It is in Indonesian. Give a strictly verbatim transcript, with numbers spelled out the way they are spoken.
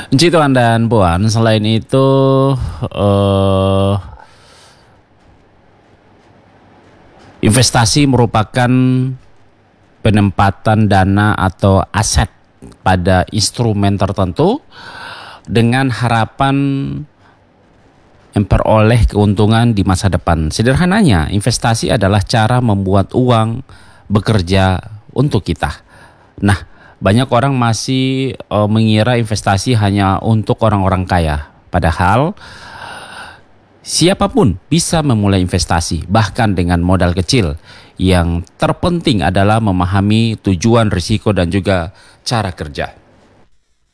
Cituan dan Puan, selain itu eh, investasi merupakan penempatan dana atau aset pada instrumen tertentu dengan harapan memperoleh keuntungan di masa depan. Sederhananya, investasi adalah cara membuat uang bekerja untuk kita. Nah, banyak orang masih uh, mengira investasi hanya untuk orang-orang kaya. Padahal siapapun bisa memulai investasi, bahkan dengan modal kecil. Yang terpenting adalah memahami tujuan, risiko, dan juga cara kerja.